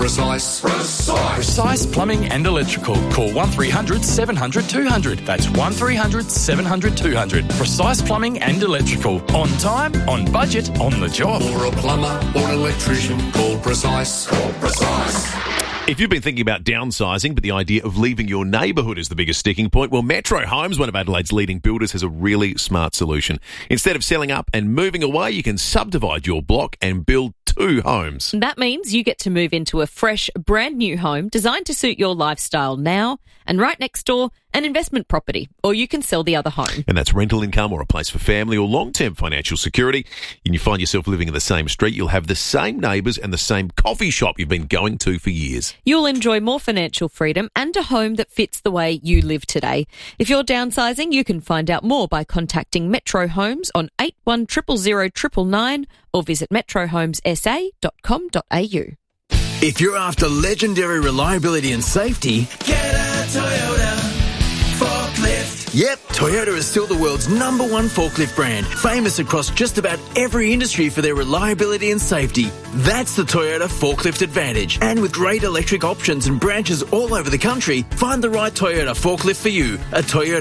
Precise. Precise Plumbing and Electrical. Call 1300 700 200. That's 1300 700 200. Precise Plumbing and Electrical. On time, on budget, on the job. For a plumber or an electrician, call Precise. Call Precise. If you've been thinking about downsizing, but the idea of leaving your neighbourhood is the biggest sticking point, well, Metro Homes, one of Adelaide's leading builders, has a really smart solution. Instead of selling up and moving away, you can subdivide your block and build 2 homes. That means you get to move into a fresh, brand new home designed to suit your lifestyle now, and right next door, an investment property, or you can sell the other home. And that's rental income or a place for family or long-term financial security. And you find yourself living in the same street, you'll have the same neighbours and the same coffee shop you've been going to for years. You'll enjoy more financial freedom and a home that fits the way you live today. If you're downsizing, you can find out more by contacting Metro Homes on 81000999 or visit metrohomessa.com.au. If you're after legendary reliability and safety, get a Toyota forklift. Yep, Toyota is still the world's #1 forklift brand, famous across just about every industry for their reliability and safety. That's the Toyota Forklift Advantage. And with great electric options and branches all over the country, find the right Toyota forklift for you at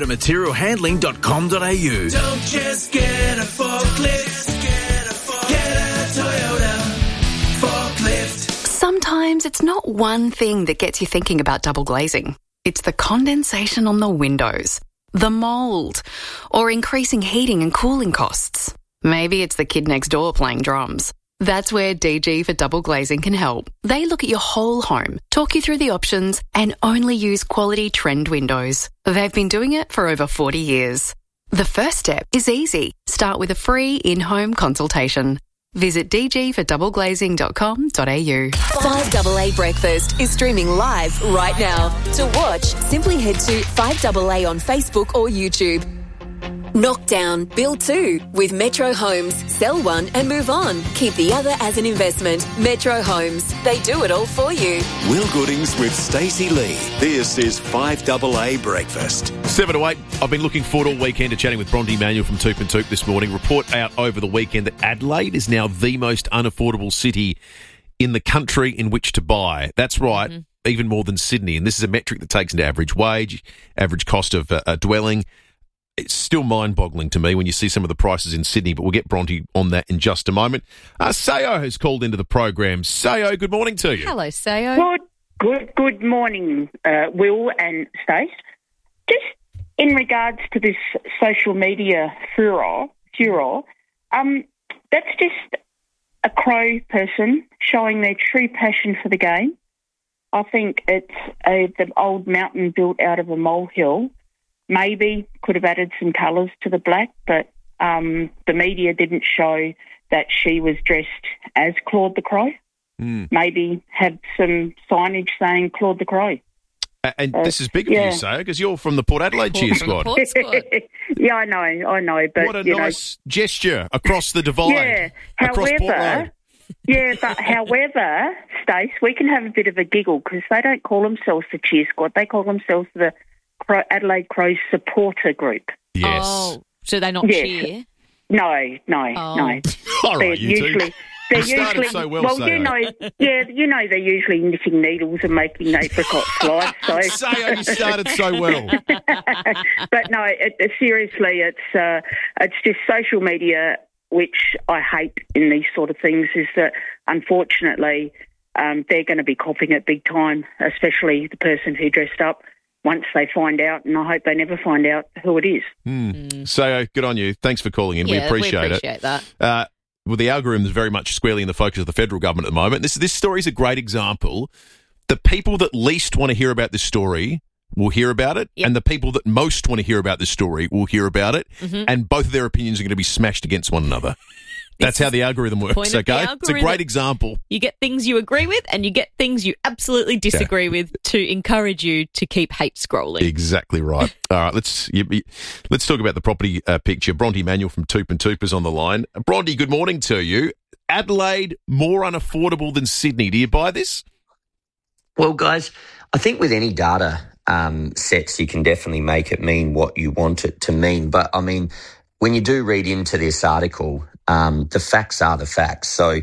toyotamaterialhandling.com.au. Don't just get a forklift, get a Toyota forklift. Sometimes it's not one thing that gets you thinking about double glazing. It's the condensation on the windows, the mould, or increasing heating and cooling costs. Maybe it's the kid next door playing drums. That's where DG for Double Glazing can help. They look at your whole home, talk you through the options, and only use quality trend windows. They've been doing it for over 40 years. The first step is easy. Start with a free in-home consultation. Visit dgfordoubleglazing.com.au. 5AA Breakfast is streaming live right now. To watch, simply head to 5AA on Facebook or YouTube. Knockdown, build 2 with Metro Homes. Sell one and move on. Keep the other as an investment. Metro Homes. They do it all for you. Will Goodings with Stacey Lee. This is 5AA Breakfast. 7 to 8. I've been looking forward all weekend to chatting with Bronte Manuel from Toop and Toop this morning. Report out over the weekend that Adelaide is now the most unaffordable city in the country in which to buy. That's right, even more than Sydney. And this is a metric that takes into average wage, average cost of a dwelling. It's still mind-boggling to me when you see some of the prices in Sydney, but we'll get Bronte on that in just a moment. Sayo has called into the program. Sayo, good morning to you. Hello, Sayo. Good morning, Will and Stace. Just in regards to this social media furor, that's just a Crow person showing their true passion for the game. I think it's the old mountain built out of a molehill. Maybe could have added some colours to the black, but the media didn't show that she was dressed as Claude the Crow. Maybe had some signage saying Claude the Crow. And this is big for you, Sayo, because you're from the Port Adelaide cheer squad. Yeah, I know. But what a nice gesture across the divide. Yeah, across Port Road. However, Stace, we can have a bit of a giggle because they don't call themselves the cheer squad. They call themselves the Adelaide Crows supporter group. Yes. Oh, so they're not cheer? No. All right, They're started so well, Sayo. They're usually knitting needles and making apricot slides. So Sayo, you started so well. But no, seriously, it's just social media, which I hate in these sort of things, is that unfortunately they're going to be copying it big time, especially the person who dressed up once they find out, and I hope they never find out who it is. So good on you. Thanks for calling in. Yeah, we appreciate that. Well, the algorithm is very much squarely in the focus of the federal government at the moment. This story is a great example. The people that least want to hear about this story will hear about it, and the people that most want to hear about this story will hear about it, and both of their opinions are going to be smashed against one another. That's how the algorithm works, okay? It's a great example. You get things you agree with and you get things you absolutely disagree with to encourage you to keep hate scrolling. Exactly right. All right, let's talk about the property picture. Bronte Manuel from Toop and Toop is on the line. Bronte, good morning to you. Adelaide, more unaffordable than Sydney. Do you buy this? Well, guys, I think with any data sets, you can definitely make it mean what you want it to mean. But, I mean, when you do read into this article, the facts are the facts. So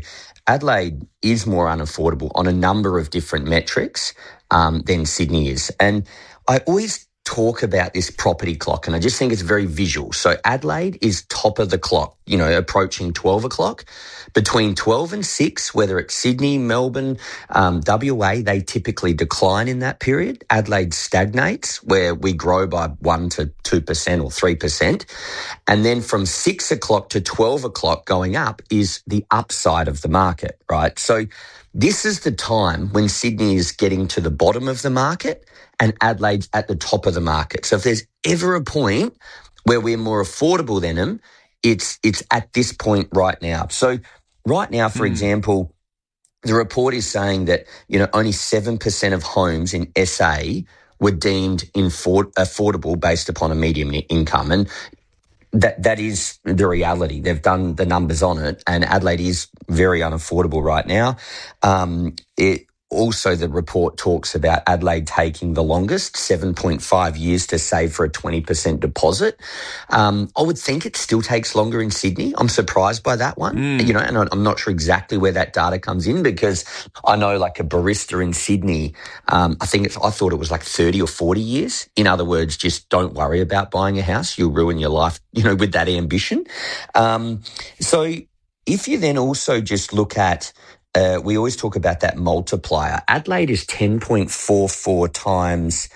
Adelaide is more unaffordable on a number of different metrics than Sydney is. And I always talk about this property clock, and I just think it's very visual. So Adelaide is top of the clock, approaching 12 o'clock. Between 12 and 6, whether it's Sydney, Melbourne, WA, they typically decline in that period. Adelaide stagnates, where we grow by 1 to 2% or 3%. And then from 6 o'clock to 12 o'clock going up is the upside of the market, right? So this is the time when Sydney is getting to the bottom of the market and Adelaide's at the top of the market. So if there's ever a point where we're more affordable than them, it's at this point right now. So right now, for example, the report is saying that, only 7% of homes in SA were deemed affordable based upon a median income. And that is the reality. They've done the numbers on it, and Adelaide is very unaffordable right now. Also, the report talks about Adelaide taking the longest, 7.5 years to save for a 20% deposit. I would think it still takes longer in Sydney. I'm surprised by that one, and I'm not sure exactly where that data comes in, because I know like a barista in Sydney, I thought it was like 30 or 40 years. In other words, just don't worry about buying a house. You'll ruin your life, with that ambition. So if you then also just look at, we always talk about that multiplier. Adelaide is 10.44 times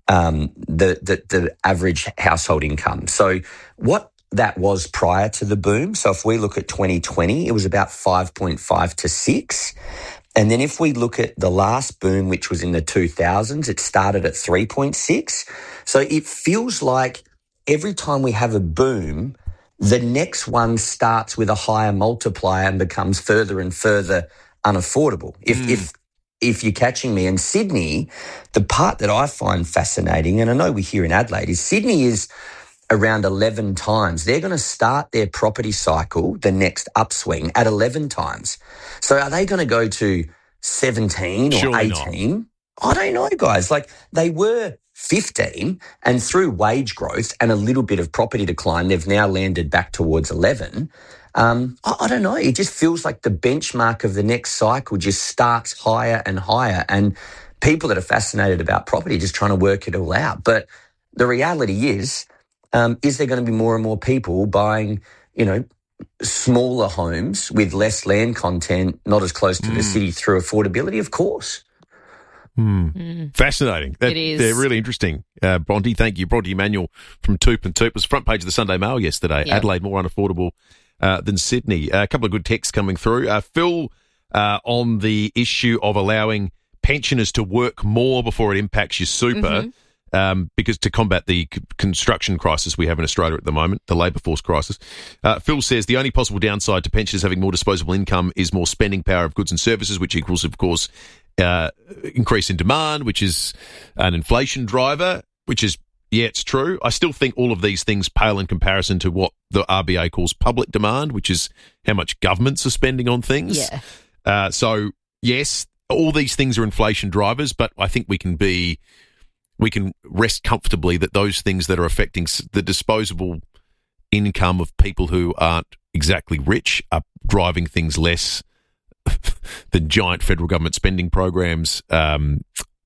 the average household income. So what that was prior to the boom, so if we look at 2020, it was about 5.5 to 6. And then if we look at the last boom, which was in the 2000s, it started at 3.6. So it feels like every time we have a boom, the next one starts with a higher multiplier and becomes further and further unaffordable. If you're catching me. In Sydney, the part that I find fascinating, and I know we're here in Adelaide, is Sydney is around 11 times. They're going to start their property cycle, the next upswing, at 11 times. So are they going to go to 17 or Surely 18? not. I don't know, guys. Like, they were 15, and through wage growth and a little bit of property decline, they've now landed back towards 11. I don't know. It just feels like the benchmark of the next cycle just starts higher and higher, and people that are fascinated about property are just trying to work it all out. But the reality is there going to be more and more people buying, smaller homes with less land content, not as close to the city through affordability? Of course. Fascinating. It is. They're really interesting. Bronte, thank you. Bronte Emanuel from Toop and Toop was front page of the Sunday Mail yesterday. Yep. Adelaide more unaffordable than Sydney. A couple of good texts coming through. Phil, on the issue of allowing pensioners to work more before it impacts your super, because to combat the construction crisis we have in Australia at the moment, the labour force crisis. Phil says the only possible downside to pensioners having more disposable income is more spending power of goods and services, which equals, of course, increase in demand, which is an inflation driver, which is, yeah, it's true. I still think all of these things pale in comparison to what the RBA calls public demand, which is how much governments are spending on things. Yeah. So, yes, all these things are inflation drivers, but I think we can rest comfortably that those things that are affecting the disposable income of people who aren't exactly rich are driving things less than giant federal government spending programs, for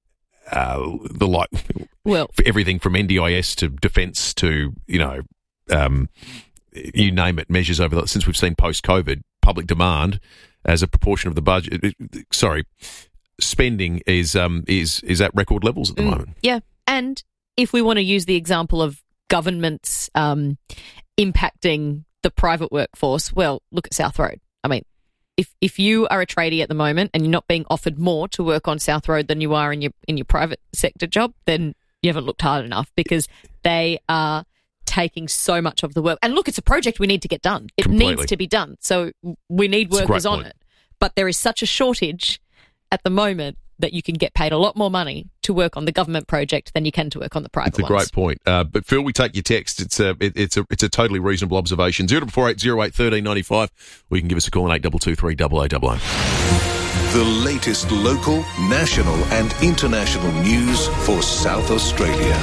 everything from NDIS to defence to, you name it, measures since we've seen post-COVID, public demand as a proportion of the budget. Spending is at record levels at the moment. Yeah, and if we want to use the example of governments impacting the private workforce, well, look at South Road. I mean, if you are a tradie at the moment and you're not being offered more to work on South Road than you are in your private sector job, then you haven't looked hard enough, because they are taking so much of the work. And look, it's a project we need to get done. It needs to be done. So we need workers on it. But there is such a shortage at the moment that you can get paid a lot more money to work on the government project than you can to work on the private ones. It's a great point. But Phil, we take your text. It's a totally reasonable observation. 0448 08 1395, or you can give us a call on 8223 8800. The latest local, national and international news for South Australia.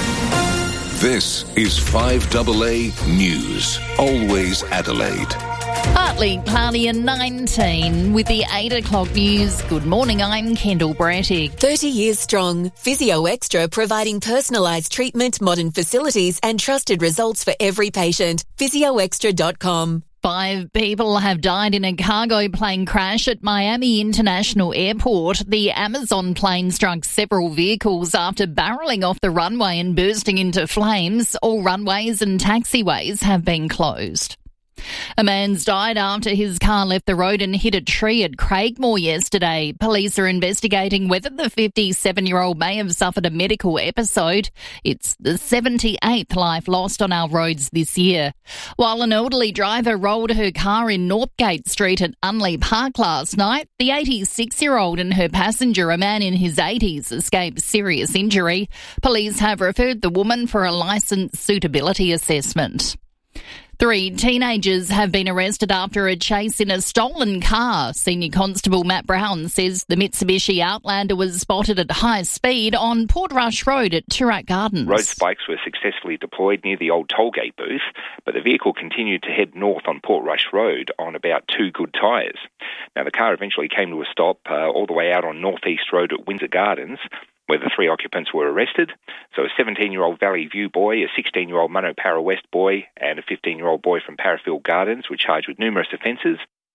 This is 5AA News, always Adelaide. Partly cloudy and 19 with the 8 o'clock news. Good morning, I'm Kendall Brattig. 30 years strong. Physio Extra providing personalised treatment, modern facilities and trusted results for every patient. PhysioExtra.com. 5 people have died in a cargo plane crash at Miami International Airport. The Amazon plane struck several vehicles after barrelling off the runway and bursting into flames. All runways and taxiways have been closed. A man's died after his car left the road and hit a tree at Craigmore yesterday. Police are investigating whether the 57-year-old may have suffered a medical episode. It's the 78th life lost on our roads this year. While an elderly driver rolled her car in Northgate Street at Unley Park last night, the 86-year-old and her passenger, a man in his 80s, escaped serious injury. Police have referred the woman for a licence suitability assessment. 3 teenagers have been arrested after a chase in a stolen car. Senior Constable Matt Brown says the Mitsubishi Outlander was spotted at high speed on Portrush Road at Toorak Gardens. Road spikes were successfully deployed near the old tollgate booth, but the vehicle continued to head north on Portrush Road on about 2 good tyres. Now, the car eventually came to a stop all the way out on North East Road at Windsor Gardens, where the 3 occupants were arrested. So a 17-year-old Valley View boy, a 16-year-old Munno Para West boy and a 15-year-old boy from Parafield Gardens were charged with numerous offences.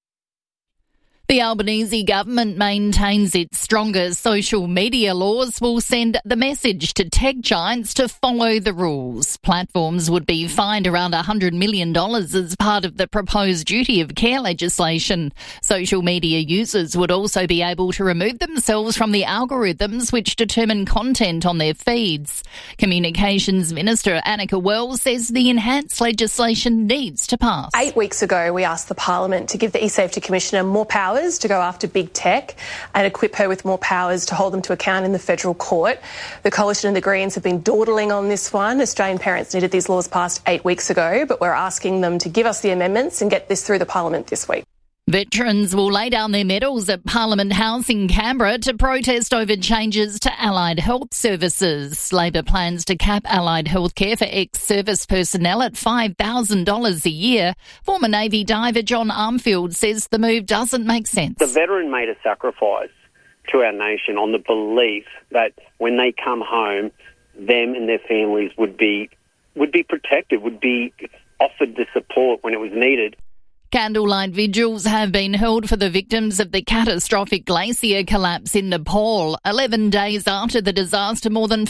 The Albanese government maintains its stronger social media laws will send the message to tech giants to follow the rules. Platforms would be fined around $100 million as part of the proposed duty of care legislation. Social media users would also be able to remove themselves from the algorithms which determine content on their feeds. Communications Minister Annika Wells says the enhanced legislation needs to pass. 8 weeks ago, we asked the Parliament to give the eSafety Commissioner more powers to go after big tech and equip her with more powers to hold them to account in the federal court. The Coalition and the Greens have been dawdling on this one. Australian parents needed these laws passed 8 weeks ago, but we're asking them to give us the amendments and get this through the Parliament this week. Veterans will lay down their medals at Parliament House in Canberra to protest over changes to allied health services. Labor plans to cap allied healthcare for ex-service personnel at $5,000 a year. Former Navy diver John Armfield says the move doesn't make sense. The veteran made a sacrifice to our nation on the belief that when they come home, them and their families would be protected, would be offered the support when it was needed. Candlelight vigils have been held for the victims of the catastrophic glacier collapse in Nepal. 11 days after the disaster, more than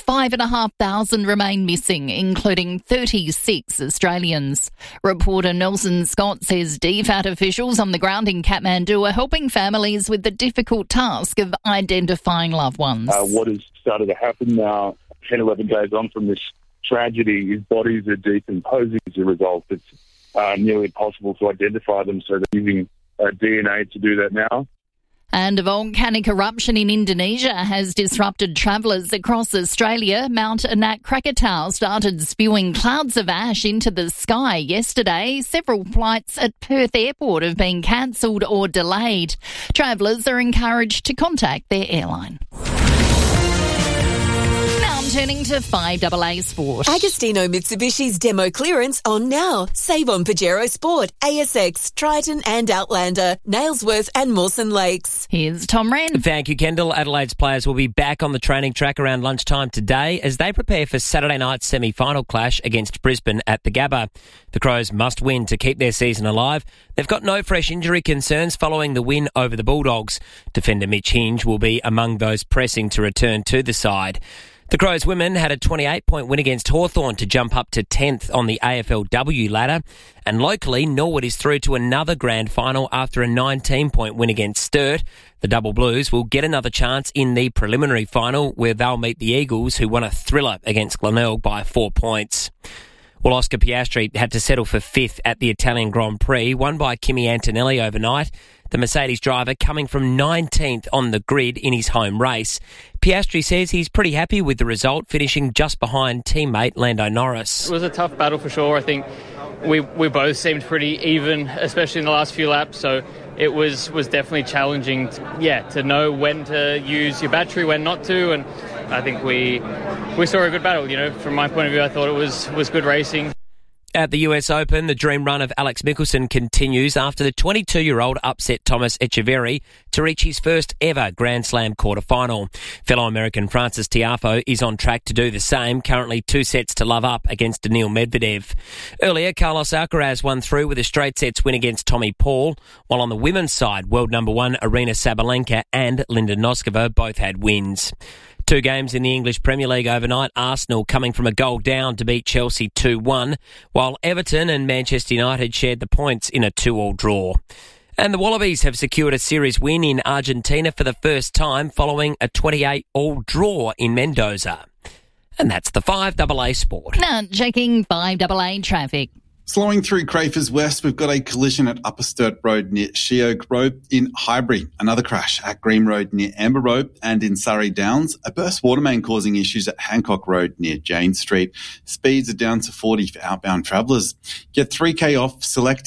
5,500 remain missing, including 36 Australians. Reporter Nelson Scott says DFAT officials on the ground in Kathmandu are helping families with the difficult task of identifying loved ones. What has started to happen now, 10, 11 days on from this tragedy, is bodies are decomposing as a result. It's nearly impossible to identify them, so they're using DNA to do that now. And a volcanic eruption in Indonesia has disrupted travellers across Australia. Mount Anak Krakatau started spewing clouds of ash into the sky yesterday. Several flights at Perth Airport have been cancelled or delayed. Travellers are encouraged to contact their airline. Turning to 5AA Sport. Agostino Mitsubishi's demo clearance on now. Save on Pajero Sport, ASX, Triton and Outlander, Nailsworth and Mawson Lakes. Here's Tom Wren. Thank you, Kendall. Adelaide's players will be back on the training track around lunchtime today as they prepare for Saturday night's semi-final clash against Brisbane at the Gabba. The Crows must win to keep their season alive. They've got no fresh injury concerns following the win over the Bulldogs. Defender Mitch Hinge will be among those pressing to return to the side. The Crows women had a 28-point win against Hawthorn to jump up to 10th on the AFLW ladder. And locally, Norwood is through to another grand final after a 19-point win against Sturt. The Double Blues will get another chance in the preliminary final where they'll meet the Eagles, who won a thriller against Glenelg by 4 points. Well, Oscar Piastri had to settle for 5th at the Italian Grand Prix, won by Kimi Antonelli overnight. The Mercedes driver coming from 19th on the grid in his home race. Piastri says he's pretty happy with the result, finishing just behind teammate Lando Norris. It was a tough battle for sure. I think we both seemed pretty even, especially in the last few laps. So it was definitely challenging, to know when to use your battery, when not to. And I think we saw a good battle. From my point of view, I thought it was good racing. At the US Open, the dream run of Alex Mickelson continues after the 22-year-old upset Thomas Echeverry to reach his first ever Grand Slam quarterfinal. Fellow American Francis Tiafoe is on track to do the same, currently 2 sets to love up against Daniil Medvedev. Earlier, Carlos Alcaraz won through with a straight sets win against Tommy Paul, while on the women's side, world number 1 Aryna Sabalenka and Linda Noskova both had wins. 2 games in the English Premier League overnight. Arsenal coming from a goal down to beat Chelsea 2-1, while Everton and Manchester United shared the points in a 2-2 draw. And the Wallabies have secured a series win in Argentina for the first time following a 28-all draw in Mendoza. And that's the 5AA Sport. Now checking 5AA traffic. Slowing through Crafers West, we've got a collision at Upper Sturt Road near Sheoak Road in Highbury. Another crash at Green Road near Amber Road and in Surrey Downs. A burst water main causing issues at Hancock Road near Jane Street. Speeds are down to 40 for outbound travellers. Get 3K off select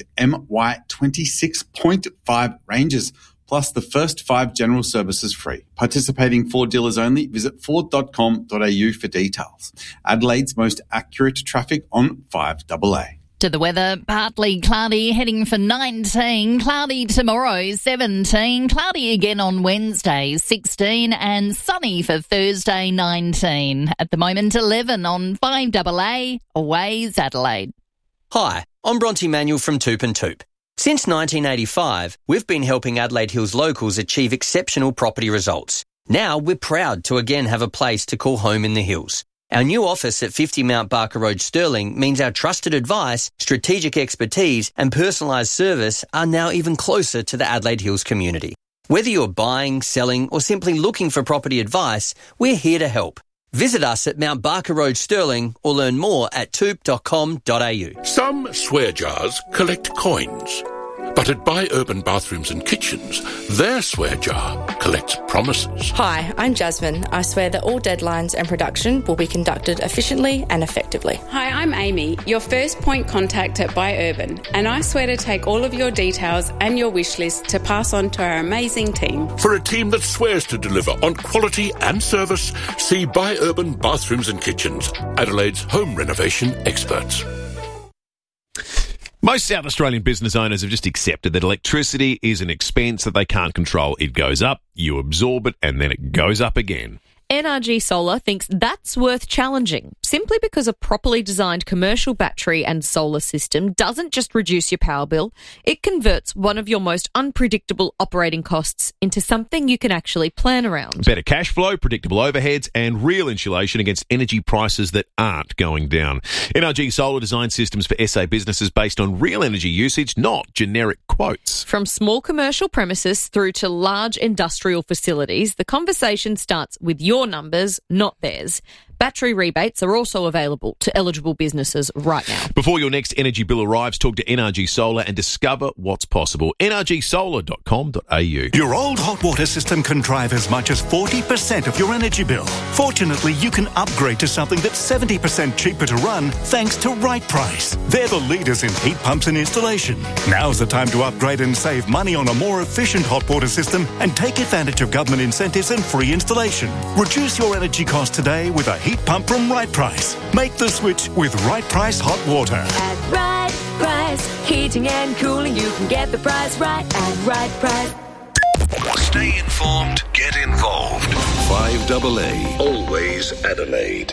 MY26.5 ranges. Plus the first 5 general services free. Participating Ford dealers only. Visit ford.com.au for details. Adelaide's most accurate traffic on 5AA. To the weather, partly cloudy, heading for 19, cloudy tomorrow, 17, cloudy again on Wednesday, 16, and sunny for Thursday, 19. At the moment, 11 on 5AA, Waze Adelaide. Hi, I'm Bronte Manuel from Toop and Toop. Since 1985, we've been helping Adelaide Hills locals achieve exceptional property results. Now we're proud to again have a place to call home in the hills. Our new office at 50 Mount Barker Road, Stirling, means our trusted advice, strategic expertise and personalised service are now even closer to the Adelaide Hills community. Whether you're buying, selling or simply looking for property advice, we're here to help. Visit us at Mount Barker Road, Stirling, or learn more at toop.com.au. Some swear jars collect coins. But at Buy Urban Bathrooms and Kitchens, their swear jar collects promises. Hi, I'm Jasmine. I swear that all deadlines and production will be conducted efficiently and effectively. Hi, I'm Amy, your first point contact at Buy Urban, and I swear to take all of your details and your wish list to pass on to our amazing team. For a team that swears to deliver on quality and service, see Buy Urban Bathrooms and Kitchens, Adelaide's home renovation experts. Most South Australian business owners have just accepted that electricity is an expense that they can't control. It goes up, you absorb it, and then it goes up again. NRG Solar thinks that's worth challenging, simply because a properly designed commercial battery and solar system doesn't just reduce your power bill, it converts one of your most unpredictable operating costs into something you can actually plan around. Better cash flow, predictable overheads, and real insulation against energy prices that aren't going down. NRG Solar designs systems for SA businesses based on real energy usage, not generic quotes. From small commercial premises through to large industrial facilities, the conversation starts with your numbers, not theirs. Battery rebates are also available to eligible businesses right now. Before your next energy bill arrives, talk to NRG Solar and discover what's possible. NRGsolar.com.au. Your old hot water system can drive as much as 40% of your energy bill. Fortunately, you can upgrade to something that's 70% cheaper to run thanks to Right Price. They're the leaders in heat pumps and installation. Now's the time to upgrade and save money on a more efficient hot water system and take advantage of government incentives and free installation. Reduce your energy cost today with a heat pump from Right Price. Make the switch with Right Price Hot Water. At Right Price, heating and cooling, you can get the price right at Right Price. Stay informed, get involved. 5AA, always Adelaide.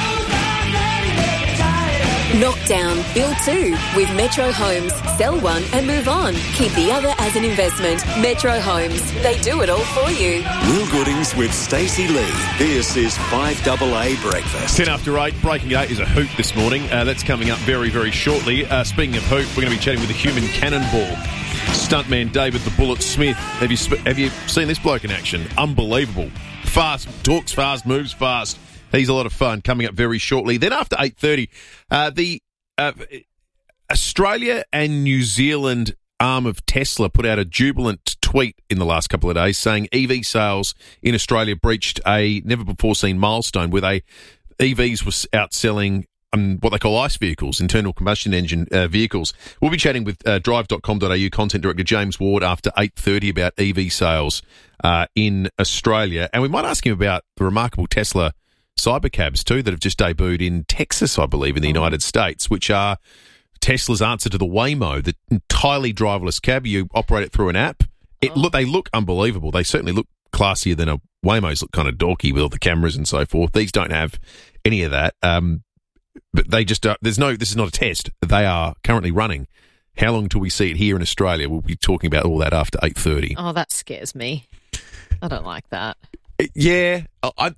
Knockdown, build 2 with Metro Homes. Sell one and move on. Keep the other as an investment. Metro Homes. They do it all for you. Will Goodings with Stacey Lee. This is 5AA Breakfast. 10 after 8. Breaking 8 is a hoop this morning. That's coming up very, very shortly. Speaking of hoop, we're going to be chatting with the human cannonball. Stuntman David the Bullet Smith. Have you seen this bloke in action? Unbelievable. Fast, talks fast, moves fast. He's a lot of fun. Coming up very shortly. Then after 8:30, the Australia and New Zealand arm of Tesla put out a jubilant tweet in the last couple of days saying EV sales in Australia breached a never-before-seen milestone where EVs were outselling what they call ICE vehicles, internal combustion engine vehicles. We'll be chatting with drive.com.au content director James Ward after 8:30 about EV sales in Australia. And we might ask him about the remarkable Tesla Cybercabs too that have just debuted in Texas, I believe, in the United States, which are Tesla's answer to the Waymo, the entirely driverless cab. You operate it through an app. They look unbelievable. They certainly look classier than a Waymo's look kind of dorky with all the cameras and so forth. These don't have any of that. But they just this is not a test. They are currently running. How long till we see it here in Australia? We'll be talking about all that after 8:30. Oh, that scares me. I don't like that. Yeah, I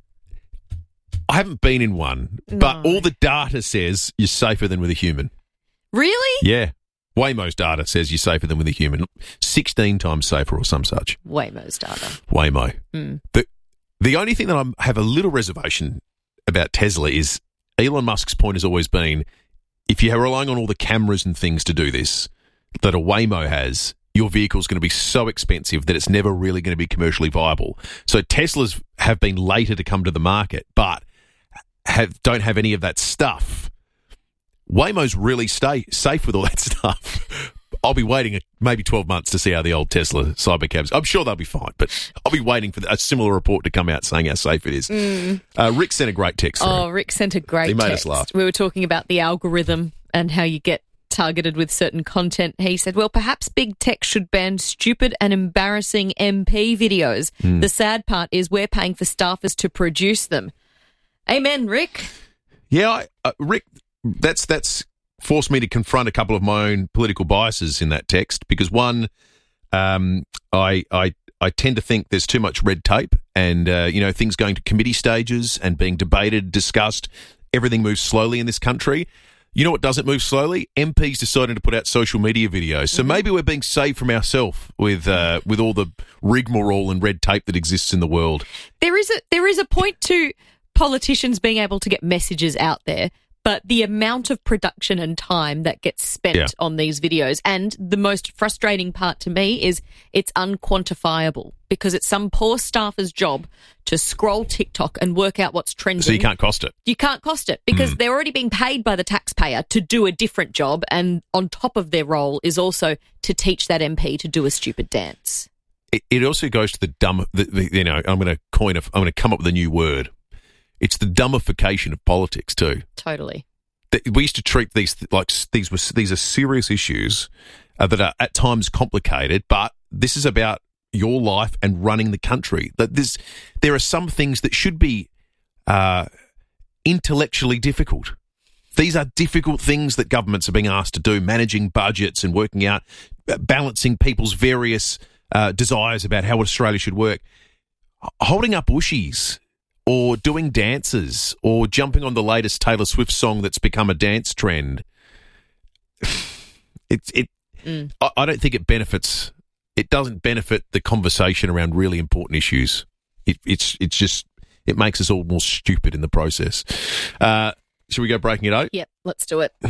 haven't been in one, but all the data says you're safer than with a human. Really? Yeah. Waymo's data says you're safer than with a human. 16 times safer or some such. Waymo's data. Waymo. Mm. The only thing that I have a little reservation about Tesla is Elon Musk's point has always been, if you're relying on all the cameras and things to do this that a Waymo has, your vehicle's going to be so expensive that it's never really going to be commercially viable. So Teslas have been later to come to the market, but don't have any of that stuff. Waymo's really safe with all that stuff. I'll be waiting maybe 12 months to see how the old Tesla Cybercabs. I'm sure they'll be fine, but I'll be waiting for a similar report to come out saying how safe it is. Rick sent a great text. Rick sent a great text. He made us laugh. We were talking about the algorithm and how you get targeted with certain content. He said, well, perhaps big tech should ban stupid and embarrassing MP videos. The sad part is we're paying for staffers to produce them. Amen, Rick. Yeah, Rick, that's forced me to confront a couple of my own political biases in that text because one, I tend to think there's too much red tape and, things going to committee stages and being debated, discussed. Everything moves slowly in this country. You know what doesn't move slowly? MPs deciding to put out social media videos. So maybe we're being saved from ourselves with all the rigmarole and red tape that exists in the world. There is a point to politicians being able to get messages out there, but the amount of production and time that gets spent on these videos, and the most frustrating part to me is it's unquantifiable because it's some poor staffer's job to scroll TikTok and work out what's trending. So you can't cost it. You can't cost it because they're already being paid by the taxpayer to do a different job, and on top of their role is also to teach that MP to do a stupid dance. It also goes to the dumb. I'm going to come up with a new word. It's the dumbification of politics too. Totally. We used to treat these like these are serious issues that are at times complicated, but this is about your life and running the country. There are some things that should be intellectually difficult. These are difficult things that governments are being asked to do, managing budgets and working out, balancing people's various desires about how Australia should work. Holding up bushies or doing dances or jumping on the latest Taylor Swift song that's become a dance trend. I don't think it benefits. It doesn't benefit the conversation around really important issues. It makes us all more stupid in the process. Should we go breaking it out? Yep, let's do it.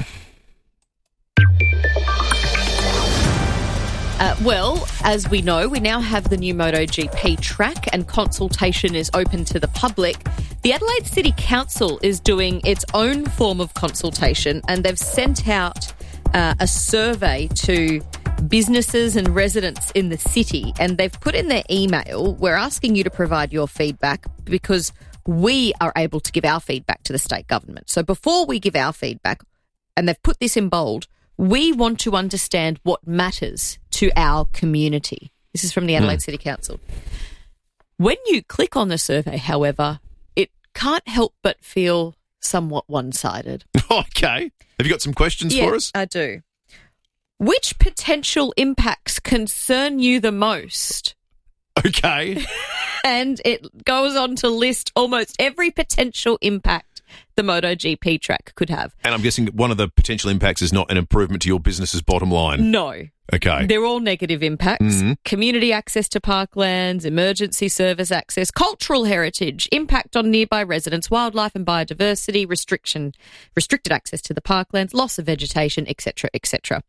Well, as we know, we now have the new MotoGP track and consultation is open to the public. The Adelaide City Council is doing its own form of consultation and they've sent out a survey to businesses and residents in the city, and they've put in their email, we're asking you to provide your feedback because we are able to give our feedback to the state government. So before we give our feedback, and they've put this in bold, we want to understand what matters to our community. This is from the Adelaide City Council. When you click on the survey, however, it can't help but feel somewhat one-sided. Okay. Have you got some questions for us? I do. Which potential impacts concern you the most? Okay. And it goes on to list almost every potential impact the MotoGP track could have. And I'm guessing one of the potential impacts is not an improvement to your business's bottom line. No. Okay. They're all negative impacts. Mm-hmm. Community access to parklands, emergency service access, cultural heritage, impact on nearby residents, wildlife and biodiversity, restricted access to the parklands, loss of vegetation, etc., etc.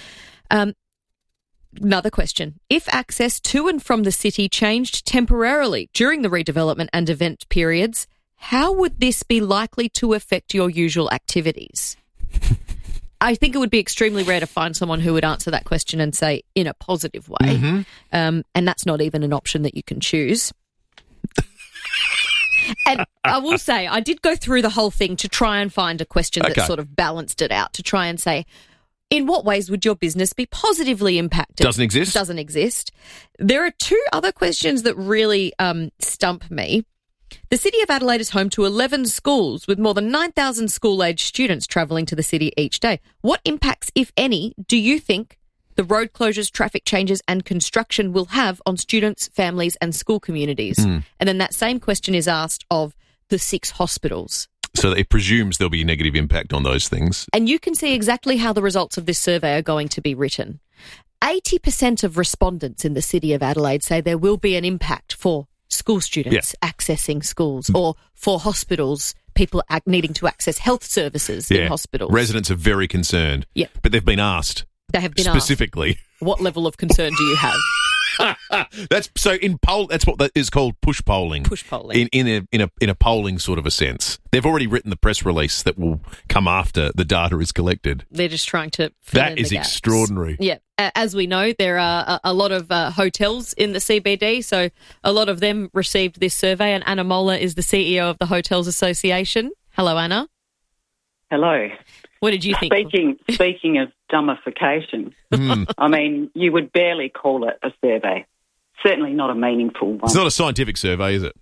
Another question. If access to and from the city changed temporarily during the redevelopment and event periods, how would this be likely to affect your usual activities? I think it would be extremely rare to find someone who would answer that question and say in a positive way. Mm-hmm. And that's not even an option that you can choose. And I will say, I did go through the whole thing to try and find a question that sort of balanced it out, to try and say, in what ways would your business be positively impacted? Doesn't exist. Doesn't exist. There are two other questions that really stump me. The City of Adelaide is home to 11 schools with more than 9,000 school-aged students travelling to the city each day. What impacts, if any, do you think the road closures, traffic changes and construction will have on students, families and school communities? And then that same question is asked of the 6 hospitals. So it presumes there'll be a negative impact on those things. And you can see exactly how the results of this survey are going to be written. 80% of respondents in the City of Adelaide say there will be an impact for school students accessing schools, or for hospitals, people needing to access health services in hospitals. Residents are very concerned. Yep. But they've been asked. They have been specifically asked, what level of concern do you have? That's what that is called, push polling. Push polling. In a polling sort of a sense. They've already written the press release that will come after the data is collected. They're just trying to fill in the gaps. Extraordinary. Yeah. As we know, there are a lot of hotels in the CBD, so a lot of them received this survey, and Anna Moller is the CEO of the Hotels Association. Hello, Anna. Hello. What did you think? Speaking of dumbification, I mean, you would barely call it a survey. Certainly not a meaningful one. It's not a scientific survey, is it?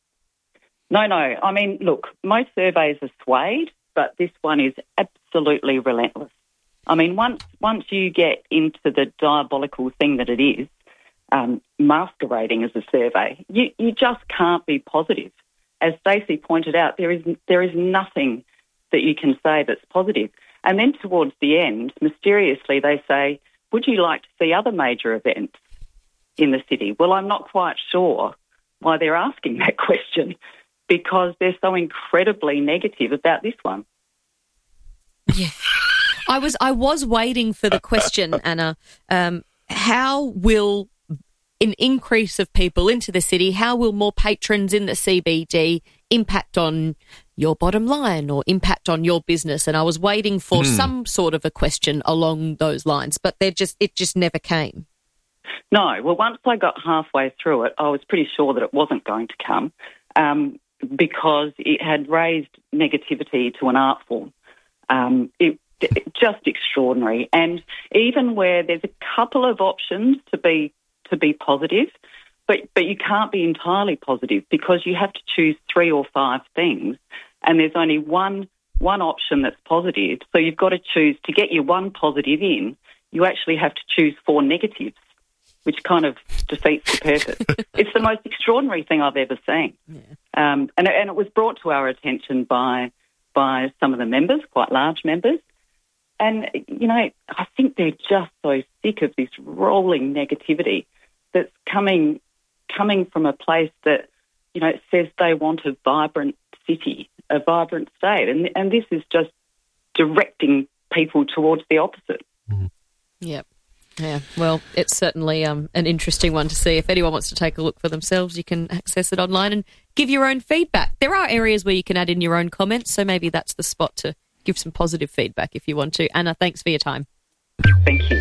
No. I mean, look, most surveys are swayed, but this one is absolutely relentless. I mean, once you get into the diabolical thing that it is, masquerading as a survey, you just can't be positive. As Stacey pointed out, there is nothing that you can say that's positive. And then towards the end, mysteriously, they say, would you like to see other major events in the city? Well, I'm not quite sure why they're asking that question, because they're so incredibly negative about this one. Yeah. I was waiting for the question, Anna. How will an increase of people into the city, how will more patrons in the CBD impact on your bottom line or impact on your business? And I was waiting for some sort of a question along those lines, but it just never came. No. Well, once I got halfway through it, I was pretty sure that it wasn't going to come because it had raised negativity to an art form. Just extraordinary. And even where there's a couple of options to be positive, but you can't be entirely positive because you have to choose 3 or 5 things, and there's only one option that's positive. So you've got to choose, to get your one positive in, you actually have to choose 4 negatives, which kind of defeats the purpose. It's the most extraordinary thing I've ever seen. Yeah. And it was brought to our attention by some of the members, quite large members. And, you know, I think they're just so sick of this rolling negativity that's coming from a place that, you know, says they want a vibrant city, a vibrant state. And this is just directing people towards the opposite. Mm-hmm. Yep. Yeah, well, it's certainly an interesting one to see. If anyone wants to take a look for themselves, you can access it online and give your own feedback. There are areas where you can add in your own comments, so maybe that's the spot to give some positive feedback if you want to. Anna, thanks for your time. Thank you.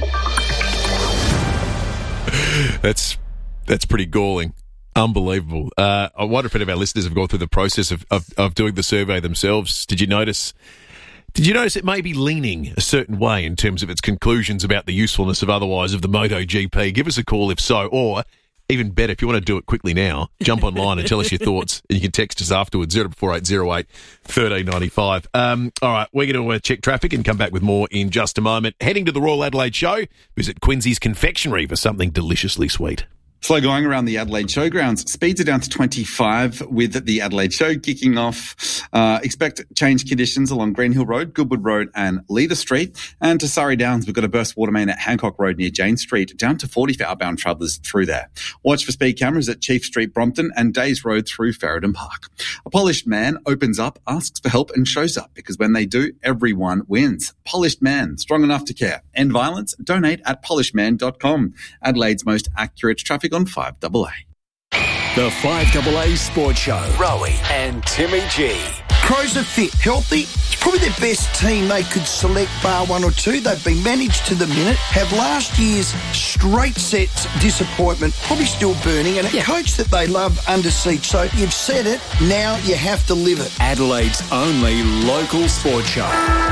That's pretty galling. Unbelievable. I wonder if any of our listeners have gone through the process of doing the survey themselves. Did you notice it may be leaning a certain way in terms of its conclusions about the usefulness of the MotoGP? Give us a call if so, or even better, if you want to do it quickly now, jump online and tell us your thoughts, and you can text us afterwards, 048008 1395. All right, we're going to check traffic and come back with more in just a moment. Heading to the Royal Adelaide Show, visit Quincy's Confectionery for something deliciously sweet. Slow going around the Adelaide Showgrounds. Speeds are down to 25 with the Adelaide Show kicking off. Expect change conditions along Greenhill Road, Goodwood Road and Leader Street. And to Surrey Downs, we've got a burst water main at Hancock Road near Jane Street, down to 40 for outbound travellers through there. Watch for speed cameras at Chief Street, Brompton and Days Road through Ferryden Park. A polished man opens up, asks for help and shows up, because when they do, everyone wins. Polished Man, strong enough to care. End violence? Donate at polishedman.com. Adelaide's most accurate traffic on 5AA. The 5AA Sports Show. Rowie and Timmy G. Crows are fit, healthy. It's probably the best team they could select, bar one or two. They've been managed to the minute, have last year's straight sets disappointment probably still burning, and a coach that they love under siege. So you've said it, now you have to live it. Adelaide's only local sports show.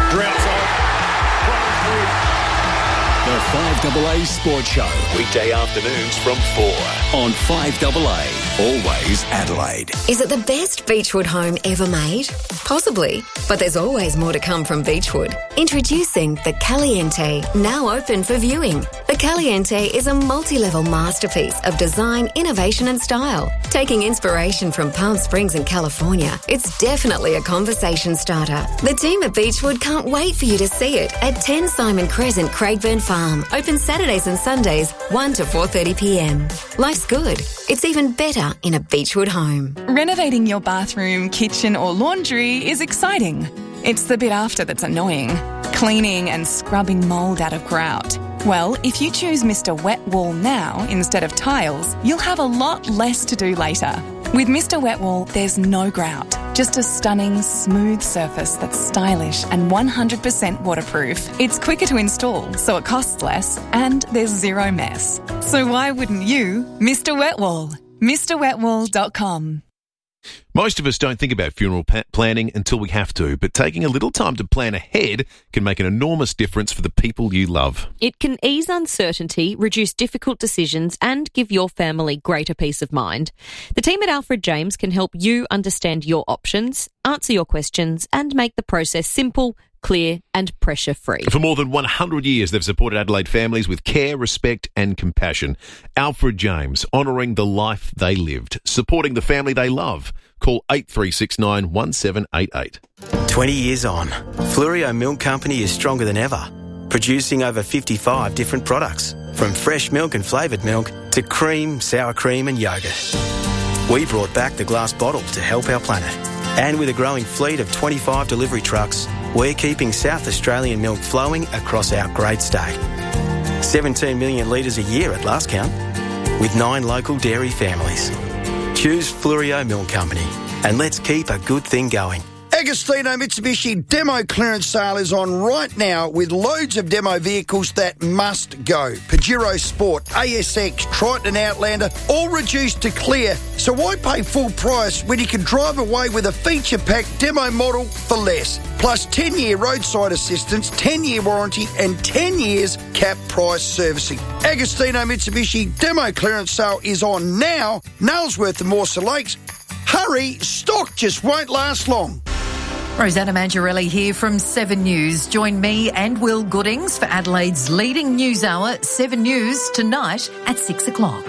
The 5AA Sports Show. Weekday afternoons from 4 on 5AA. Always Adelaide. Is it the best Beechwood home ever made? Possibly, but there's always more to come from Beechwood. Introducing the Caliente, now open for viewing. The Caliente is a multi-level masterpiece of design, innovation and style. Taking inspiration from Palm Springs in California, it's definitely a conversation starter. The team at Beechwood can't wait for you to see it at 10 Simon Crescent, Craigburn Farm. Open Saturdays and Sundays, 1 to 4:30pm. Life's good. It's even better in a Beechwood home. Renovating your bathroom, kitchen or laundry is exciting. It's the bit after that's annoying. Cleaning and scrubbing mould out of grout. Well, if you choose Mr. Wet Wall now instead of tiles, you'll have a lot less to do later. With Mr. Wet Wall, there's no grout. Just a stunning, smooth surface that's stylish and 100% waterproof. It's quicker to install, so it costs less, and there's zero mess. So why wouldn't you? Mr. Wet Wall. MrWetWall.com. Most of us don't think about funeral planning until we have to, but taking a little time to plan ahead can make an enormous difference for the people you love. It can ease uncertainty, reduce difficult decisions, and give your family greater peace of mind. The team at Alfred James can help you understand your options, answer your questions, and make the process simple, clear and pressure-free. For more than 100 years, they've supported Adelaide families with care, respect and compassion. Alfred James, honouring the life they lived, supporting the family they love. Call 8369 1788. 20 years on, Flurio Milk Company is stronger than ever, producing over 55 different products, from fresh milk and flavoured milk to cream, sour cream and yoghurt. We brought back the glass bottle to help our planet. And with a growing fleet of 25 delivery trucks, we're keeping South Australian milk flowing across our great state. 17 million litres a year at last count, with 9 local dairy families. Choose Flurio Milk Company, and let's keep a good thing going. Agostino Mitsubishi demo clearance sale is on right now with loads of demo vehicles that must go. Pajero Sport, ASX, Triton Outlander, all reduced to clear. So why pay full price when you can drive away with a feature-packed demo model for less? Plus 10-year roadside assistance, 10-year warranty and 10 years cap price servicing. Agostino Mitsubishi demo clearance sale is on now. Nailsworth and Morsa Lakes. Hurry, stock just won't last long. Rosanna Mangiarelli here from 7 News. Join me and Will Goodings for Adelaide's leading news hour, 7 News, tonight at 6 o'clock.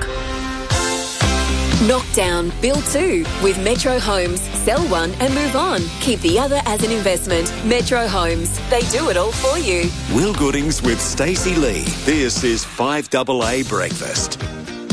Knockdown, build 2 with Metro Homes. Sell one and move on. Keep the other as an investment. Metro Homes. They do it all for you. Will Goodings with Stacey Lee. This is 5AA Breakfast.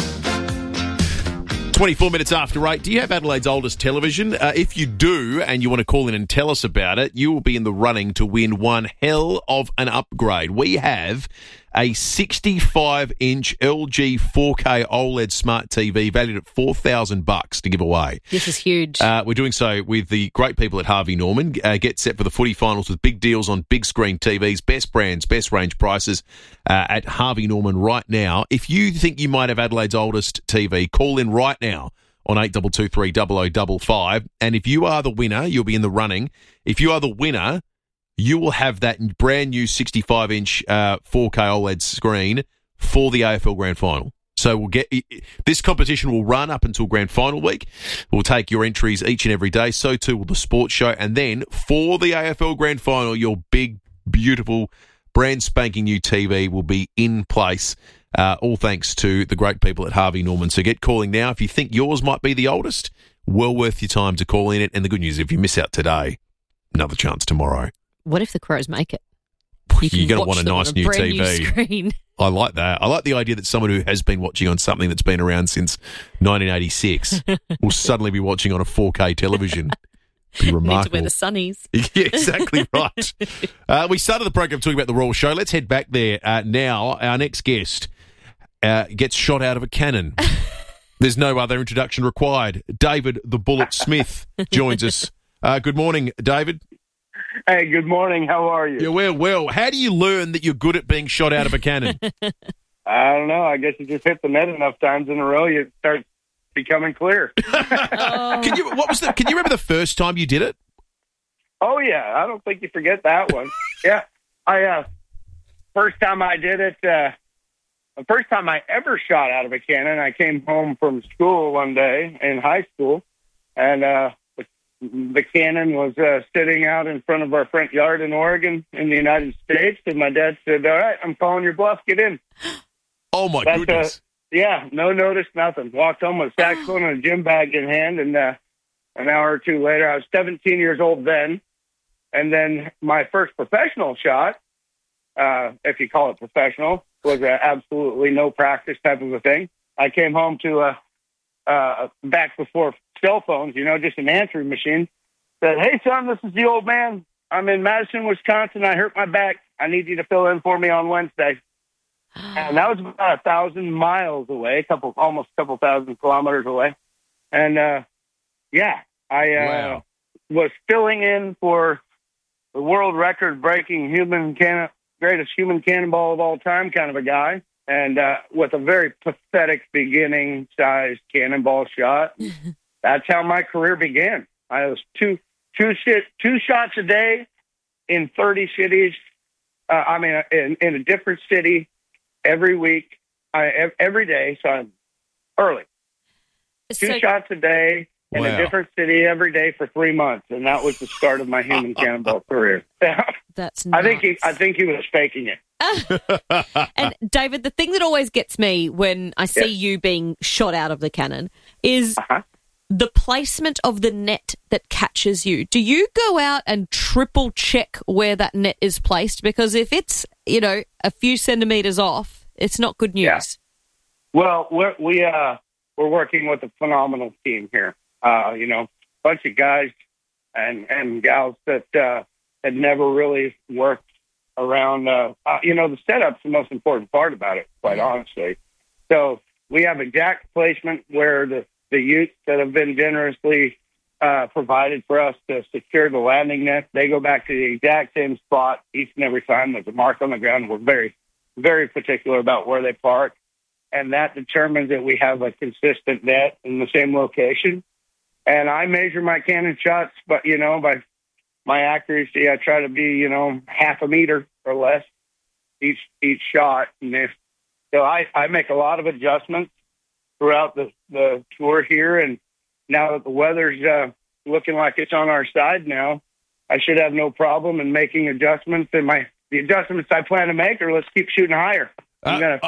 24 minutes after 8. Do you have Adelaide's oldest television? If you do and you want to call in and tell us about it, you will be in the running to win one hell of an upgrade. We have a 65-inch LG 4K OLED smart TV valued at $4,000 to give away. This is huge. We're doing so with the great people at Harvey Norman. Get set for the footy finals with big deals on big screen TVs, best brands, best range prices at Harvey Norman right now. If you think you might have Adelaide's oldest TV, call in right now on 8223 0055. And if you are the winner, you'll be in the running. If you are the winner, you will have that brand new 65-inch 4K OLED screen for the AFL Grand Final. So we'll get this competition will run up until Grand Final week. We'll take your entries each and every day. So too will the sports show. And then for the AFL Grand Final, your big, beautiful, brand spanking new TV will be in place. All thanks to the great people at Harvey Norman. So get calling now. If you think yours might be the oldest, well worth your time to call in it. And the good news, if you miss out today, another chance tomorrow. What if the Crows make it? You're going to want a nice new brand TV. New screen. I like that. I like the idea that someone who has been watching on something that's been around since 1986 will suddenly be watching on a 4K television. Be remarkable. Need to wear the sunnies. Yeah, exactly right. We started the program talking about the Royal Show. Let's head back there now. Our next guest gets shot out of a cannon. There's no other introduction required. David the Bullet Smith joins us. Good morning, David. Hey, good morning. How are you? Yeah, well. How do you learn that you're good at being shot out of a cannon? I don't know. I guess you just hit the net enough times in a row, you start becoming clear. Can you remember the first time you did it? Oh, yeah. I don't think you forget that one. Yeah. First time I did it, the first time I ever shot out of a cannon, I came home from school one day in high school, and the cannon was sitting out in front of our front yard in Oregon in the United States, and my dad said, all right, I'm calling your bluff, get in. Oh, my goodness. Yeah, no notice, nothing. Walked home with a saxophone and a gym bag in hand, and an hour or two later, I was 17 years old then, and then my first professional shot, if you call it professional, was absolutely no practice type of a thing. I came home to back before cell phones, just an answering machine. Said, hey, son, this is the old man. I'm in Madison, Wisconsin. I hurt my back. I need you to fill in for me on Wednesday. And that was about 1,000 miles away, almost a couple thousand kilometers away. And, I was filling in for the world record-breaking greatest human cannonball of all time kind of a guy, and with a very pathetic beginning-sized cannonball shot. That's how my career began. I was two shots a day in 30 cities. In a different city every week, every day. So I'm early. Two shots a day in a different city every day for 3 months, and that was the start of my human cannonball career. That's nuts. I think he was faking it. And David, the thing that always gets me when I see you being shot out of the cannon is the placement of the net that catches you. Do you go out and triple check where that net is placed? Because if it's, a few centimeters off, it's not good news. Yeah. Well, we're working with a phenomenal team here. Bunch of guys and gals that had never really worked around, the setup's the most important part about it, quite honestly. So we have exact placement where the utes that have been generously provided for us to secure the landing net, they go back to the exact same spot each and every time. There's a mark on the ground. We're very, very particular about where they park, and that determines that we have a consistent net in the same location. And I measure my cannon shots, but, by my accuracy, I try to be, half a meter or less each shot. And so I make a lot of adjustments throughout the tour here. And now that the weather's looking like it's on our side now, I should have no problem in making adjustments. And the adjustments I plan to make are let's keep shooting higher. I'm going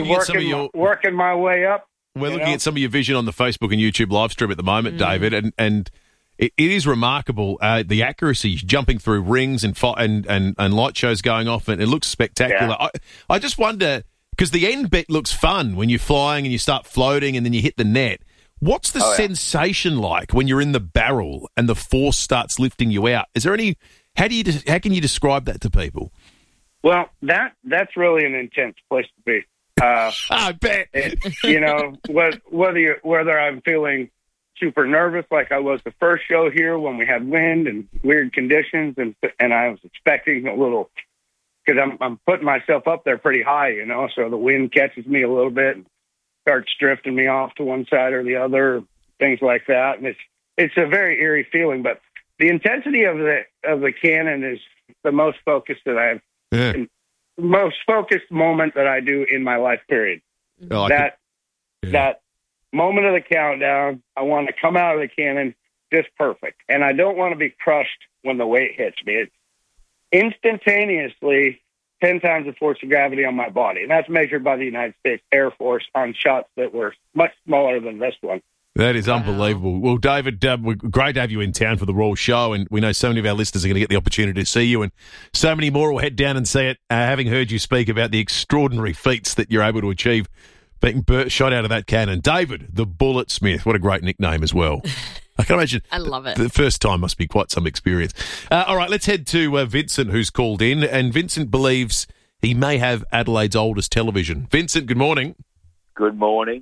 to working my way up. We're looking at some of your vision on the Facebook and YouTube live stream at the moment, David, and it is remarkable. The accuracy, jumping through rings and light shows going off, and it looks spectacular. Yeah. I just wonder, because the end bit looks fun when you're flying and you start floating and then you hit the net. What's the sensation like when you're in the barrel and the force starts lifting you out? Is there any? How can you describe that to people? Well, that's really an intense place to be. I bet. Whether I'm feeling super nervous like I was the first show here when we had wind and weird conditions, and I was expecting a little, because I'm putting myself up there pretty high, so the wind catches me a little bit and starts drifting me off to one side or the other, things like that. And it's a very eerie feeling, but the intensity of the cannon is the most focused that I've. Yeah. Most focused moment that I do in my life period. Oh, that moment of the countdown, I want to come out of the cannon just perfect. And I don't want to be crushed when the weight hits me. It's instantaneously 10 times the force of gravity on my body. And that's measured by the United States Air Force on shots that were much smaller than this one. That is unbelievable. Well, David, we're great to have you in town for the Royal Show, and we know so many of our listeners are going to get the opportunity to see you, and so many more will head down and see it, having heard you speak about the extraordinary feats that you're able to achieve being shot out of that cannon. David, the Bullet Smith, what a great nickname as well. I can imagine. I love it. The first time must be quite some experience. All right, let's head to Vincent, who's called in, and Vincent believes he may have Adelaide's oldest television. Vincent, good morning. Good morning.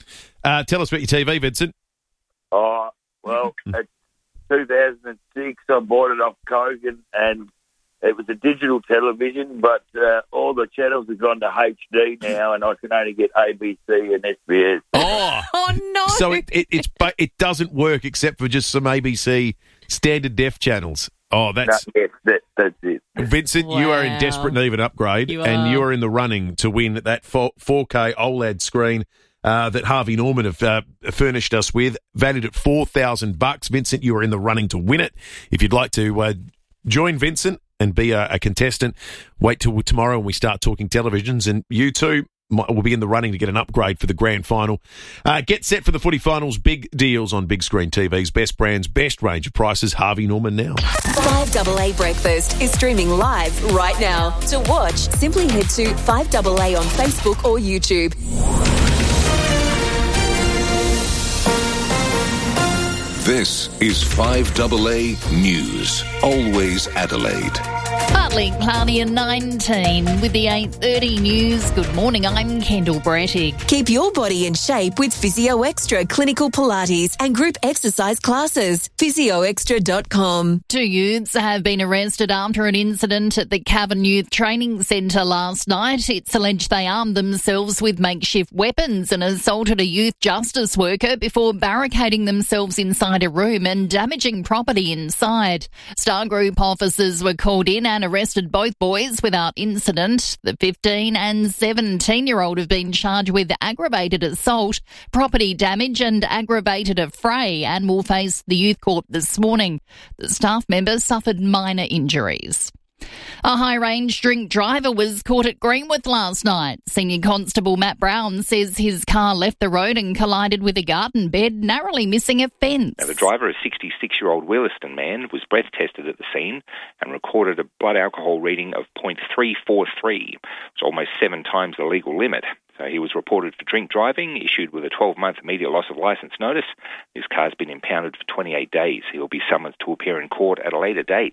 Tell us about your TV, Vincent. Oh, well, it's 2006. I bought it off Kogan, and it was a digital television, but all the channels have gone to HD now, and I can only get ABC and SBS. Oh no! So it doesn't work except for just some ABC standard def channels. Oh, that's that's it. Vincent, you are in desperate need of an upgrade, you are in the running to win that 4K OLED screen that Harvey Norman have furnished us with, valued at $4,000. Vincent, you are in the running to win it. If you'd like to join Vincent and be a contestant, wait till tomorrow when we start talking televisions, and you too will be in the running to get an upgrade for the grand final. Get set for the footy finals. Big deals on big screen TVs, best brands, best range of prices. Harvey Norman now. 5AA Breakfast is streaming live right now. To watch, simply head to 5AA on Facebook or YouTube. This is 5AA News. Always Adelaide. Partly cloudy and 19 with the 8:30 news. Good morning, I'm Kendall Brettig. Keep your body in shape with Physio Extra clinical Pilates and group exercise classes. PhysioExtra.com. 2 youths have been arrested after an incident at the Cavan Youth Training Centre last night. It's alleged they armed themselves with makeshift weapons and assaulted a youth justice worker before barricading themselves inside a room and damaging property inside. Star Group officers were called in and arrested both boys without incident. The 15 and 17-year-old have been charged with aggravated assault, property damage and aggravated affray and will face the youth court this morning. The staff member suffered minor injuries. A high-range drink driver was caught at Greenwith last night. Senior Constable Matt Brown says his car left the road and collided with a garden bed, narrowly missing a fence. Now, the driver, a 66-year-old Williston man, was breath tested at the scene and recorded a blood alcohol reading of 0.343. It's almost 7 times the legal limit. So he was reported for drink driving, issued with a 12-month immediate loss of licence notice. His car's been impounded for 28 days. He will be summoned to appear in court at a later date.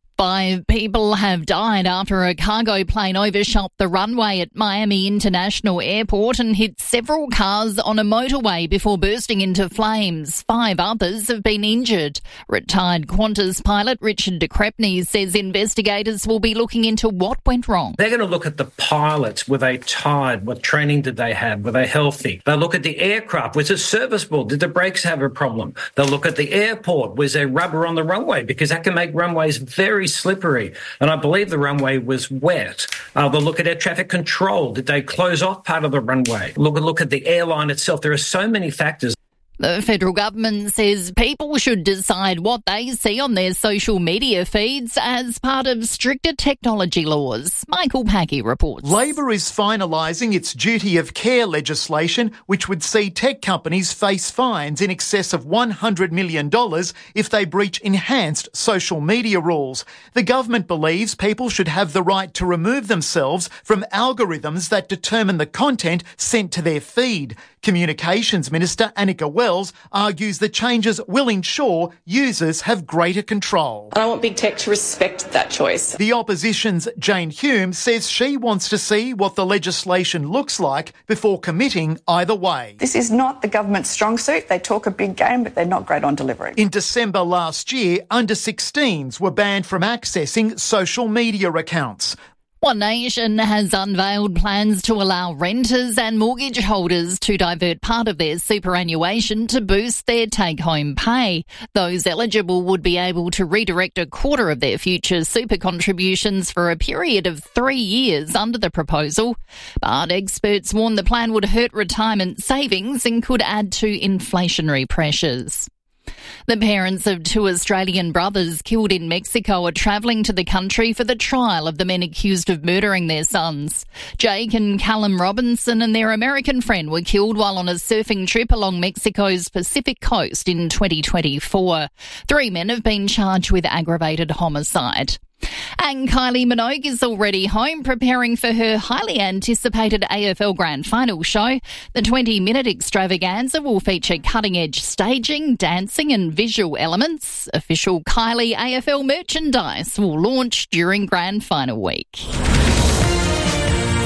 5 people have died after a cargo plane overshot the runway at Miami International Airport and hit several cars on a motorway before bursting into flames. 5 others have been injured. Retired Qantas pilot Richard de Crepney says investigators will be looking into what went wrong. They're going to look at the pilots. Were they tired? What training did they have? Were they healthy? They'll look at the aircraft. Was it serviceable? Did the brakes have a problem? They'll look at the airport. Was there rubber on the runway? Because that can make runways very slippery, and I believe the runway was wet. They'll look at air traffic control. Did they close off part of the runway? Look at the airline itself. There are so many factors. The federal government says people should decide what they see on their social media feeds as part of stricter technology laws. Michael Packy reports. Labor is finalising its duty of care legislation, which would see tech companies face fines in excess of $100 million if they breach enhanced social media rules. The government believes people should have the right to remove themselves from algorithms that determine the content sent to their feed. Communications Minister Annika Wells argues the changes will ensure users have greater control. I want big tech to respect that choice. The opposition's Jane Hume says she wants to see what the legislation looks like before committing either way. This is not the government's strong suit. They talk a big game, but they're not great on delivering. In December last year, under 16s were banned from accessing social media accounts. One Nation has unveiled plans to allow renters and mortgage holders to divert part of their superannuation to boost their take-home pay. Those eligible would be able to redirect a quarter of their future super contributions for a period of 3 years under the proposal. But experts warn the plan would hurt retirement savings and could add to inflationary pressures. The parents of 2 Australian brothers killed in Mexico are travelling to the country for the trial of the men accused of murdering their sons. Jake and Callum Robinson and their American friend were killed while on a surfing trip along Mexico's Pacific coast in 2024. 3 men have been charged with aggravated homicide. And Kylie Minogue is already home preparing for her highly anticipated AFL Grand Final show. The 20-minute extravaganza will feature cutting-edge staging, dancing and visual elements. Official Kylie AFL merchandise will launch during Grand Final week.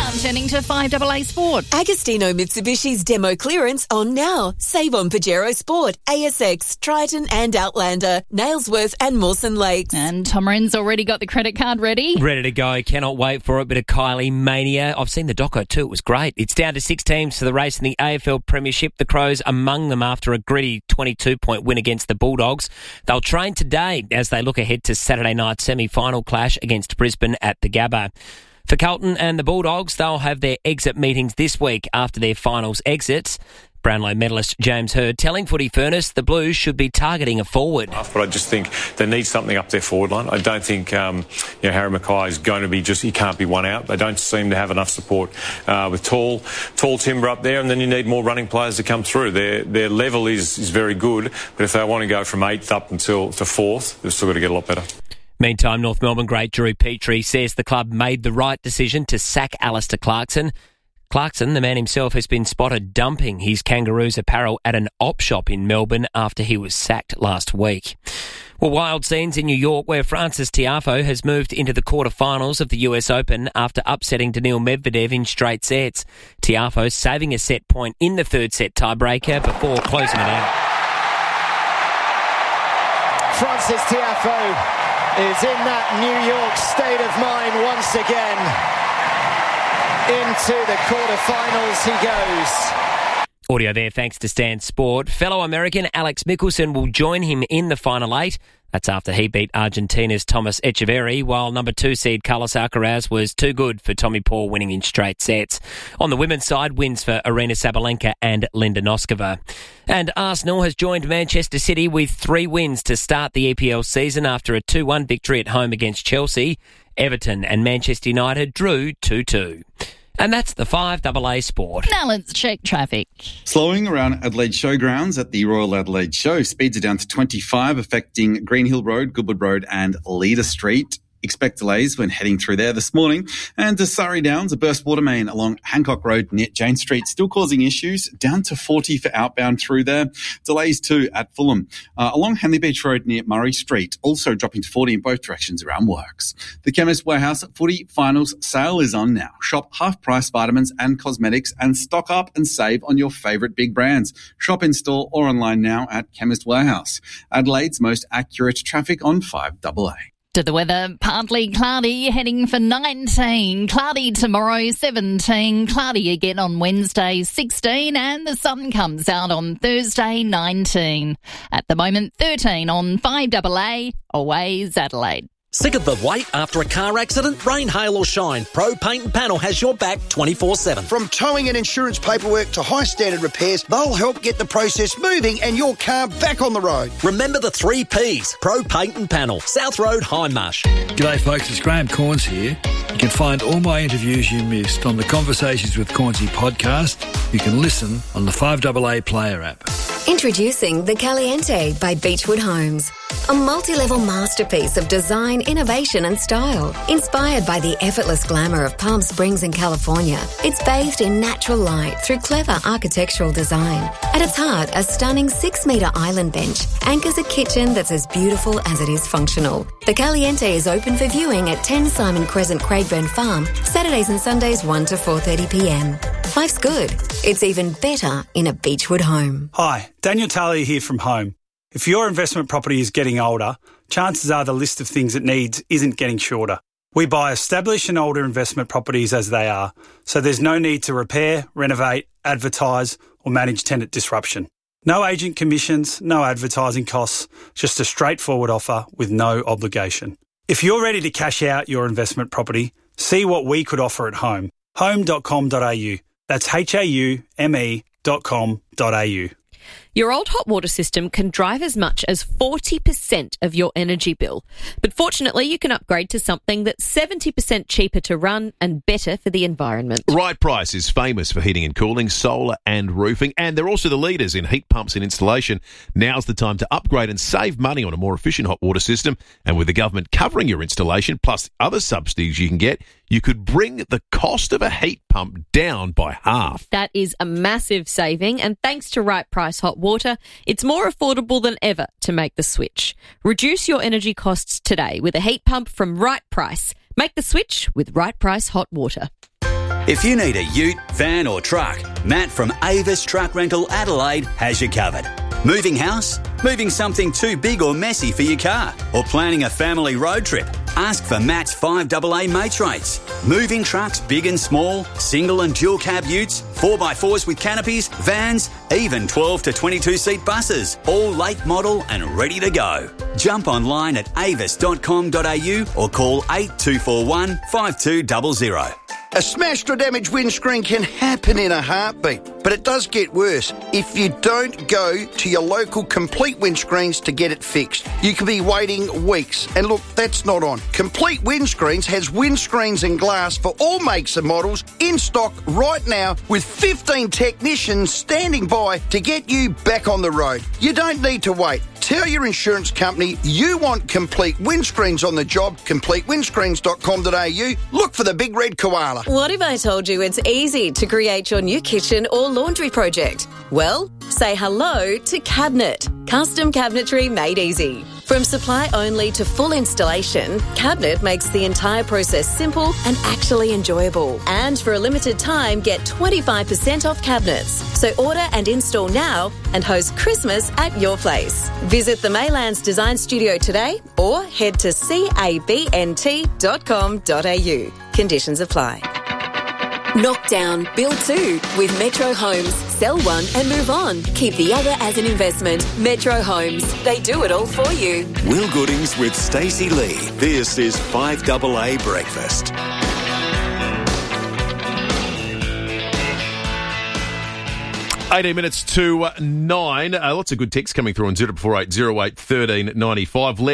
Now turning to 5AA Sport. Agostino Mitsubishi's demo clearance on now. Save on Pajero Sport, ASX, Triton and Outlander, Nailsworth and Mawson Lakes. And Tom Wren's already got the credit card ready. Ready to go. Cannot wait for a bit of Kylie mania. I've seen the doco too. It was great. It's down to 6 teams for the race in the AFL Premiership. The Crows among them after a gritty 22-point win against the Bulldogs. They'll train today as they look ahead to Saturday night's semi-final clash against Brisbane at the Gabba. For Carlton and the Bulldogs, they'll have their exit meetings this week after their finals exits. Brownlow medalist James Hird telling Footy Furnace the Blues should be targeting a forward. But I just think they need something up their forward line. I don't think Harry Mackay is going to be he can't be one out. They don't seem to have enough support with tall timber up there, and then you need more running players to come through. Their level is very good, but if they want to go from 8th up until to 4th, they've still got to get a lot better. Meantime, North Melbourne great Drew Petrie says the club made the right decision to sack Alistair Clarkson. Clarkson, the man himself, has been spotted dumping his Kangaroos apparel at an op shop in Melbourne after he was sacked last week. Well, wild scenes in New York where Frances Tiafoe has moved into the quarterfinals of the US Open after upsetting Daniil Medvedev in straight sets. Tiafoe saving a set point in the third set tiebreaker before closing it out. Frances Tiafoe is in that New York state of mind once again. Into the quarterfinals he goes. Audio there thanks to Stan Sport. Fellow American Alex Mickelson will join him in the final 8. That's after he beat Argentina's Thomas Echeverry, while number 2 seed Carlos Alcaraz was too good for Tommy Paul, winning in straight sets. On the women's side, wins for Arina Sabalenka and Linda Noskova. And Arsenal has joined Manchester City with 3 wins to start the EPL season after a 2-1 victory at home against Chelsea. Everton and Manchester United drew 2-2. And that's the 5AA Sport. Now let's check traffic. Slowing around Adelaide Showgrounds at the Royal Adelaide Show. Speeds are down to 25, affecting Greenhill Road, Goodwood Road and Leader Street. Expect delays when heading through there this morning. And to Surrey Downs, a burst water main along Hancock Road near Jane Street still causing issues, down to 40 for outbound through there. Delays too at Fulham. Along Henley Beach Road near Murray Street, also dropping to 40 in both directions around works. The Chemist Warehouse Footy Finals sale is on now. Shop half-price vitamins and cosmetics and stock up and save on your favourite big brands. Shop in store or online now at Chemist Warehouse. Adelaide's most accurate traffic on 5AA. To the weather, partly cloudy, heading for 19. Cloudy tomorrow, 17. Cloudy again on Wednesday, 16. And the sun comes out on Thursday, 19. At the moment, 13 on 5AA, Always Adelaide. Sick of the wait after a car accident? Rain, hail or shine, Pro Paint and Panel has your back 24/7. From towing and insurance paperwork to high standard repairs, they'll help get the process moving and your car back on the road. Remember the 3 Ps, Pro Paint and Panel, South Road, Hindmarsh. G'day folks, it's Graham Corns here. You can find all my interviews you missed on the Conversations with Cornsey podcast. You can listen on the 5AA Player app. Introducing the Caliente by Beechwood Homes. A multi-level masterpiece of design, innovation and style. Inspired by the effortless glamour of Palm Springs in California, it's bathed in natural light through clever architectural design. At its heart, a stunning 6-metre island bench anchors a kitchen that's as beautiful as it is functional. The Caliente is open for viewing at 10 Simon Crescent, Craigburn Farm, Saturdays and Sundays 1 to 4:30pm. Life's good. It's even better in a Beechwood home. Hi, Daniel Talia here from Home. If your investment property is getting older, chances are the list of things it needs isn't getting shorter. We buy established and older investment properties as they are, so there's no need to repair, renovate, advertise or manage tenant disruption. No agent commissions, no advertising costs, just a straightforward offer with no obligation. If you're ready to cash out your investment property, see what we could offer at Home. Home.com.au. That's HAUME.com.au. Your old hot water system can drive as much as 40% of your energy bill. But fortunately, you can upgrade to something that's 70% cheaper to run and better for the environment. Right Price is famous for heating and cooling, solar and roofing, and they're also the leaders in heat pumps and installation. Now's the time to upgrade and save money on a more efficient hot water system. And with the government covering your installation, plus other subsidies you can get, you could bring the cost of a heat pump down by half. That is a massive saving, and thanks to Right Price Hot Water, it's more affordable than ever to make the switch. Reduce your energy costs today with a heat pump from Right Price. Make the switch with Right Price Hot Water. If you need a ute, van or truck, Matt from Avis Truck Rental Adelaide has you covered. Moving house? Moving something too big or messy for your car? Or planning a family road trip? Ask for Matt's 5AA mates rates. Moving trucks big and small, single and dual cab utes, 4x4s with canopies, vans, even 12 to 22 seat buses, all late model and ready to go. Jump online at avis.com.au or call 8241 5200. A smashed or damaged windscreen can happen in a heartbeat, but it does get worse if you don't go to your local Complete Windscreens to get it fixed. You could be waiting weeks, and look, that's not on. Complete Windscreens has windscreens and glass for all makes and models in stock right now with 15 technicians standing by to get you back on the road. You don't need to wait. Tell your insurance company you want Complete Windscreens on the job, completewindscreens.com.au. Look for the big red koala. What if I told you it's easy to create your new kitchen or laundry project? Well, say hello to Cabinet. Custom cabinetry made easy. From supply only to full installation, Cabinet makes the entire process simple and actually enjoyable. And for a limited time, get 25% off cabinets. So order and install now and host Christmas at your place. Visit the Maylands Design Studio today or head to cabnt.com.au. Conditions apply. Knock down, build two with Metro Homes. Sell one and move on. Keep the other as an investment. Metro Homes. They do it all for you. Will Goodings with Stacey Lee. This is 5AA Breakfast. 18 minutes to 9. Lots of good texts coming through on 0480 8 13 95.